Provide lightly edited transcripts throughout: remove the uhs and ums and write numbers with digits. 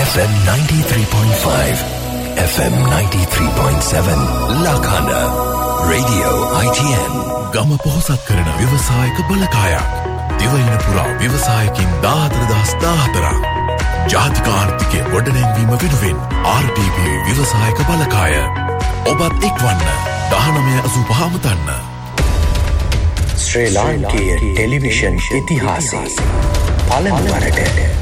FM 93.5 FM 93.7 Lakana Radio ITN ගම පොහොසත් කරන ව්‍යවසායක බලකායක් දිවයින පුරා ව්‍යවසායකින් 14,014ක් ජාතික ආර්ථිකය ගොඩනැංවීම වෙනුවෙන් RTP ව්‍යවසායක බලකාය ඔබත් එක්වන්න 1985 තන්න ශ්‍රී ලාංකීය ටෙලිවිෂන් ඉතිහාසයේ පළමු වරට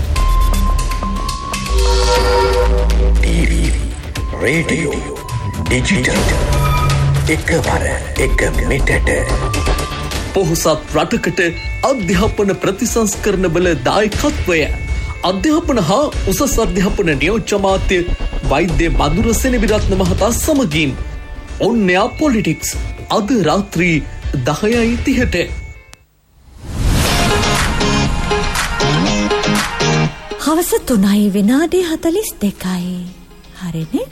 TV රේඩියෝ ඩිජිටල් එකවර එක මෙටට පොහොසත් රටකට අධ්‍යාපන ප්‍රතිසංස්කරණ බල දායකත්වය අධ්‍යාපන හා උසස් අධ්‍යාපන නියෝජ්‍ය අමාත්‍ය වෛද්‍ය මధుර සෙනවිරත්න මහතා සමගින් ඔන්නයා පොලිටික්ස් අද රාත්‍රී 10:30ට හවස 3:42යි හරිනේ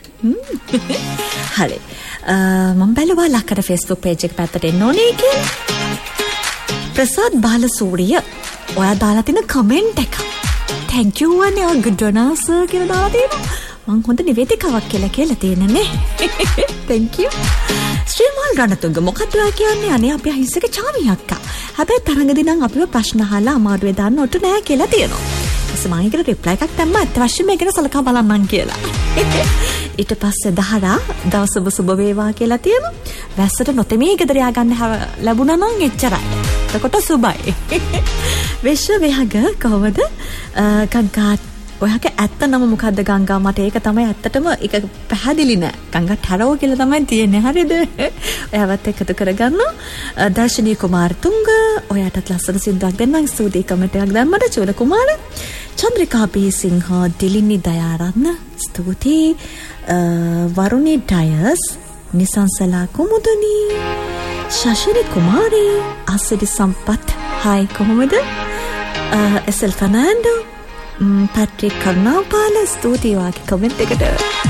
හරි මම බැලුවා ලක්කඩ Facebook page එක පැත්තට එන්න ඕනේ කියලා ප්‍රසාද් බාලසූරිය ඔයා දාලා තියෙන කමෙන්ට් එක thank you අනේ good answer කියලා දාලා තියෙනවා මං හොඳ නිවේදිකාවක් කියලා තියෙනනේ thank you ශ්‍රීමාල් රණතුංග මොකක්ද කියන්නේ අනේ අපි අහිංසක චාමි අක්කා හැබැයි තරඟදී නම් අපිව ප්‍රශ්න අහලා අමාරුවේ දාන්න ඔටු නෑ කියලා තියෙනවා ඊට මම ඒකට රිප්ලයි එකක් දැම්මා අත්‍යවශ්‍යම මේකට සලකා බලන්නම් කියලා ඊට පස්සේ දහරා දවස සුබ වේවා කියලා තියෙනවා වැස්සට නොතෙමී ගෙදර යා ගන්න ලැබුණා නම් එච්චරයි එතකොට සුබයි විශ්ව විහග කොහොමද ගංගා ඔයාගේ ඇත්ත නම මොකද්ද ගංගා මට ඒක තමයි ඇත්තටම ඒක පැහැදිලි නෑ ගංගා ටරෝ කියලා තමයි තියෙන්නේ හරිද ඔයාවත් එකතු කරගන්න දර්ශනී කුමාරතුංග ඔයාටත් ලස්සන සින්දුවක් දෙන්නම් ස්තුතියි කමෙන්ට් එකක් දැම්මට චෝල කුමාර චන්ද්‍රිකා බීසිංහ දිලිනි දයාරත්න ස්තුතියි වරුණි ඩයස් නිසංසලා කුමුදනි ශශිනි කුමාරි අසිරි සම්පත් හයි කොහොමද එසල් ෆර්නෑන්ඩෝ පැට්‍රික් කරුණාපාල ස්තුතියි වාගේ කමෙන්ට් එකට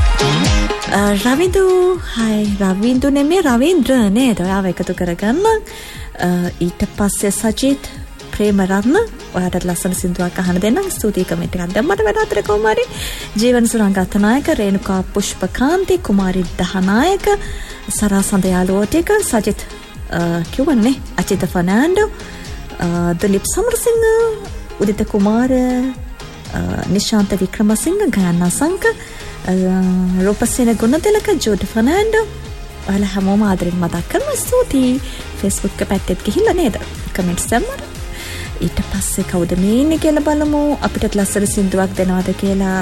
රවිදු හයි රවින්දු නෙමෙයි රවීන්ද්‍ර නේද ඔයාව එකතු කරගන්න ඊට පස්සේ සජිත් ප්‍රේමරත්න ඔයාට ලස්සන සින්දුවක් අහන්න දෙන්නම් ස්තුතියි කමෙන්ට් එකක් දැම්මට වැඩ අතර කොහොමරි ජීවන සුරංගත නායක රේණුකා පුෂ්පකාන්ති කුමාරි දහනායක සරසඳ යාළුවෝටික සජිත් කිව්වනේ අචිත ෆර්නෑන්ඩෝ දලිප් සමරසිංහ උදිත කුමාර නිශාන්ත වික්‍රමසිංහ ගයන්නා සංක රූපසේන ගුණතිලක ජෝඩි ෆර්නෑන්ඩෝ ඔයාලා හැමෝම ආදරෙන් මතක් කරනවා ස්තුතියි Facebook එක පැත්තට ගිහිල්ලා නේද කමෙන්ට්ස් දැම්මද ඊට පස්සේ කවුද මේ ඉන්නේ කියලා බලමු අපිට ලස්සන සින්දුවක් දෙනවද කියලා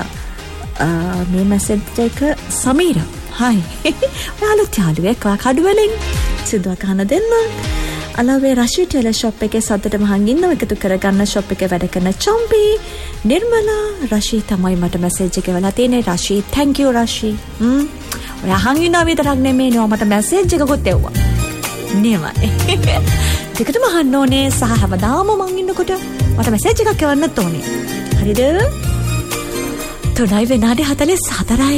මේ මැසේජ් එක සමීරා හයි ඔයාලුත් යාළුවෙක් කඩුවලින් සින්දුවක් අහන්න දෙන්න අලවේ රෂී ටෙලර් ෂොප් එකේ සද්දට මහන් ඉන්නව එකතු කරගන්න ෂොප් එකේ වැඩ කරන චොම්පි නිර්මලා රෂී තමයි මට මැසේජ් එක වෙලා තියෙන්නේ රෂී thank you රෂී ඔයා අහන් ඉන්නවා විතරක් නෙමෙයි නෝ මට මැසේජ් එකකුත් එව්වා නෙමයි ටිකටම අහන්න ඕනේ සහ හැමදාම මං ඉන්නකොට මට මැසේජ් එකක් එවන්නත් ඕනේ හරිද 3:44